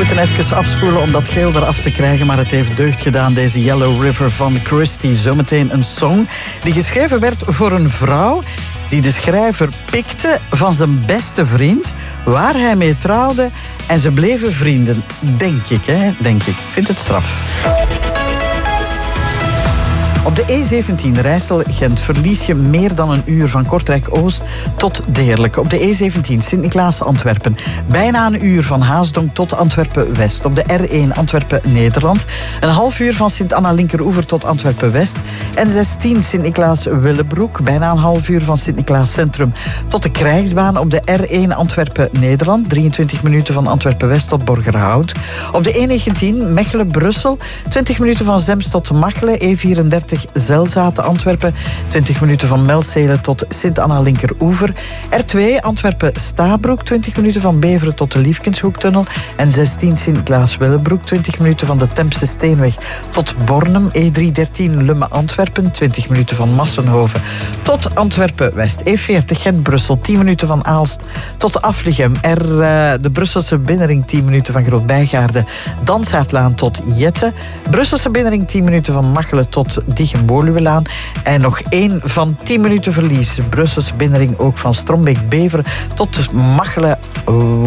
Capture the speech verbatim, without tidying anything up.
moeten even afspoelen om dat geel eraf te krijgen, maar het heeft deugd gedaan, deze Yellow River van Christie. Zometeen een song die geschreven werd voor een vrouw die de schrijver pikte van zijn beste vriend, waar hij mee trouwde, en ze bleven vrienden. Denk ik, hè? Denk ik. Ik vind het straf. Op de E zeventien Rijssel-Gent verlies je meer dan een uur van Kortrijk-Oost tot Deerlijk. Op de E zeventien Sint-Niklaas-Antwerpen bijna een uur van Haasdonk tot Antwerpen-West. Op de R één Antwerpen-Nederland een half uur van Sint-Anna-Linkeroever tot Antwerpen-West. N zestien Sint-Niklaas-Willebroek bijna een half uur van Sint-Niklaas-Centrum tot de Krijgsbaan. Op de R één Antwerpen-Nederland drieëntwintig minuten van Antwerpen-West tot Borgerhout. Op de E negentien Mechelen-Brussel twintig minuten van Zems tot Machelen. E vierendertig Zelzaten-Antwerpen, twintig minuten van Melzele tot Sint-Anna-Linkeroever. R twee Antwerpen-Stabroek, twintig minuten van Beveren tot de Liefkenshoektunnel. En zestien Sint-Niklaas-Willebroek, twintig minuten van de Tempse Steenweg tot Bornem. E driehonderddertien Lumme-Antwerpen, twintig minuten van Massenhoven tot Antwerpen-West. E veertig Gent-Brussel, tien minuten van Aalst tot Aflichem. R uh, de Brusselse Binnenring, tien minuten van Groot-Bijgaarde. Dansaardlaan tot Jette. Brusselse Binnenring, tien minuten van Machelen tot Diegem-Boluwelaan. En nog één van tien minuten verlies. Brusselse Binnenring ook van Strombeek-Beveren tot Machelen.